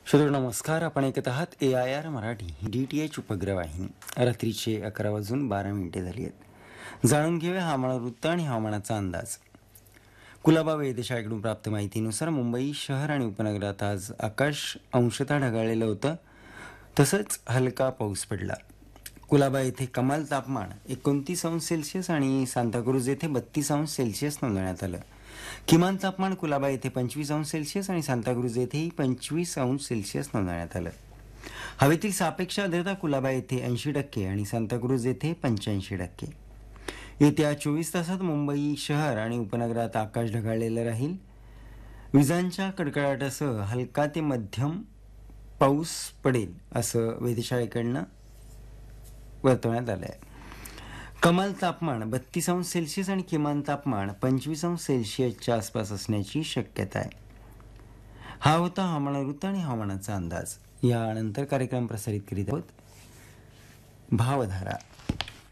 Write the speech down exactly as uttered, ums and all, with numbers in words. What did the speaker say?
श्रोते नमस्कार. आपण ऐकत आहात ए I R Marathi D T H उपग्रहवाहिनी. रात्रीचे अकरा वाजून बारा मिनिटे झाली आहेत. जाणून घेऊया हवामान वृत्त आणि हवामानाचा अंदाज. कुलाबा वेधशाळेकडून प्राप्त माहितीनुसार मुंबई शहर आणि उपनगरात आज आकाश अंशतः ढगाळलेलं होतं, तसंच हलका पाऊस पडला. कुलाबा येथे कमाल तापमान एकोणतीस अंश सेल्सिअस आणि सांताक्रूज येथे बत्तीस अंश सेल्सिअस नोंदवण्यात आलं. किमान तापमान कुलाबा येथे पंचवीस अंश सेल्सिअस आणि सांताक्रूज येथेही पंचवीस अंश सेल्सिअस नोंदवण्यात आलं. हवेतील सापेक्ष आर्द्रता कुलाबा येथे ऐंशी टक्के आणि सांताक्रूज येथे पंच्याऐंशी टक्के. येत्या चोवीस तासात मुंबई शहर आणि उपनगरात आकाश ढगाळलेलं राहील. विजांच्या कडकडाटासह हलका ते मध्यम पाऊस पडेल असं वेधशाळेकडनं वर्तवण्यात आलं आहे. कमाल तापमान बत्तीस अंश सेल्सिअस आणि किमान तापमान पंचवीस अंश सेल्सिअसच्या आसपास असण्याची शक्यता आहे. हा होता हवामान वृत्त आणि हवामानाचा अंदाज. यानंतर कार्यक्रम प्रसारित करीत आहोत भावधारा.